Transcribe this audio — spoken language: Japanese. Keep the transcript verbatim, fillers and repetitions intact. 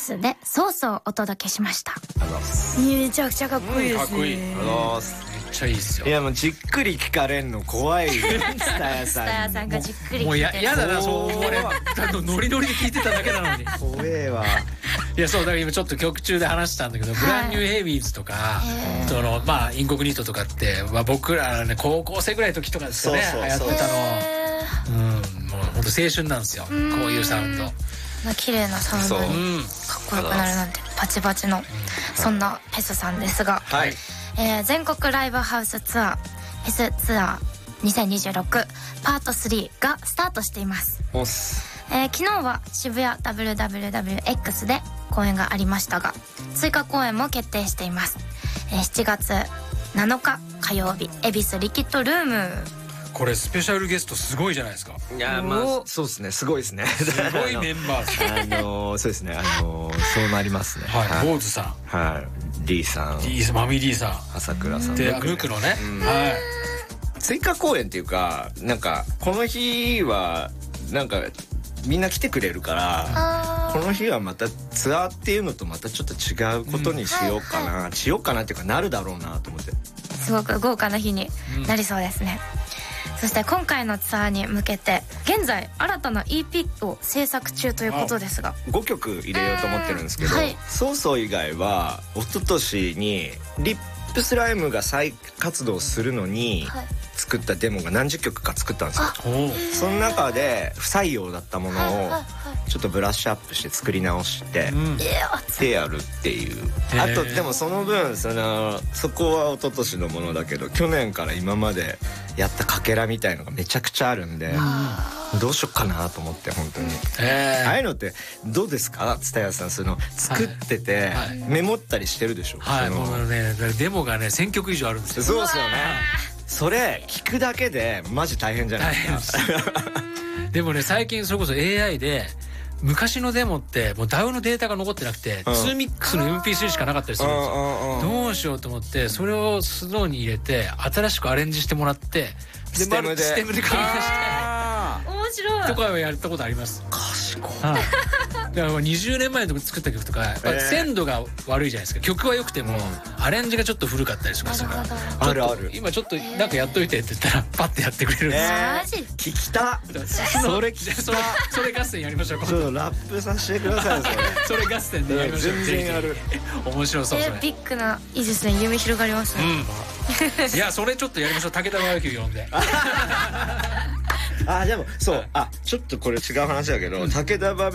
S でソースをお届けしました。めちゃくちゃかっこいいですね。かっこいい。めっちゃいいっすよ。 いやもうじっくり聞かれんの怖いよ。 スタヤさん。スタヤさんがじっくり聞いてる。 もうややだな、そう思われ。ノリノリで聞いてただけなのに。 怖えわ。 いやそうだから今ちょっと曲中で話したんだけど、ブランニューヘビーズとか、そのまあインコグニートとかって僕らね高校生ぐらいの時とかですかね、流行ってたの。うん、もう本当青春なんですよ。こういうサウンド。 綺麗なサウンドにかっこよくなるなんてバチバチのそんなフェスさんですが、はい、えー、全国ライブハウスツアーフェスツアーにせんにじゅうろくパートスリーがスタートしています。 おっす。 えー、昨日は渋谷 ダブリューダブリューダブリューエックス で公演がありましたが、追加公演も決定しています。えー、しちがつなのか火曜日、恵比寿リキッドルーム。 これスペシャルゲストすごいじゃないですか。 いやまあそうですね、すごいですね。 すごいメンバーですね。 あのそうですね、あのそうなりますね。 はい、坊主さん、 はい、リーさん、 リーマミリーさん、 朝倉さんでムクのね、はい。 追加公演っていうか、なんかこの日はなんかみんな来てくれるから、この日はまたツアーっていうのとまたちょっと違うことにしようかな、しようかなっていうかなるだろうなと思って。 すごく豪華な日になりそうですね。そして今回のツアーに向けて現在新たな イーピー を制作中ということですが、 ごきょく入れようと思ってるんですけど、はい、ソーソー以外は一昨年にリップスライムが再活動するのに作ったデモが何十曲か作ったんですよ。その中で不採用だったものをちょっとブラッシュアップして作り直してでやるっていう。あとでもその分そのそこは一昨年のものだけど、去年から今までやったかけらみたいのがめちゃくちゃあるんで、どうしよっかなと思って。本当にああいうのってどうですか、蔦谷さん。その作っててメモったりしてるでしょ。 はい、もうねデモがねせんきょく以上あるんですよ。 そうですよね。それ聞くだけでマジ大変じゃないですか。 でもね最近それこそ エーアイ で昔のデモってもうダウのデータが残ってなくて、うん、ツーミックスの エムピースリー しかなかったりするんですよ。どうしようと思ってそれをスノーに入れて新しくアレンジしてもらって、でステムでステムで書き出して面白いとかはやったことあります。 賢い。 だからにじゅうねんまえの作った曲とかやっぱ鮮度が悪いじゃないですか。曲は良くてもアレンジがちょっと古かったりしますから、 あるある。 今ちょっとなんかやっといてって言ったらパッてやってくれるんですよ。 マジ聞きた。それ聞きた。 それそれ合戦やりましょう。 ちょっとラップさせてください。 それ合戦でやりましょう。 全然やる。 面白そう。 えー、ビッグないいですね。夢広がりますね。 いやそれちょっとやりましょう。武田バーベキュー呼んで。 あでもそう、あちょっとこれ違う話だけど、武田バーベ